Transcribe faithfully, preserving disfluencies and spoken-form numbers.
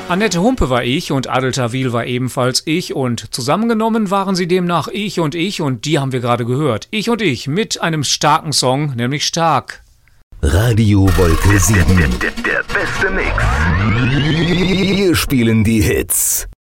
Annette Humpe war ich und Adel Tawil war ebenfalls ich und zusammengenommen waren sie demnach Ich und Ich und die haben wir gerade gehört. Ich und Ich mit einem starken Song, nämlich Stark. Radio Wolke sieben. Der, der, der beste Mix. Wir spielen die Hits.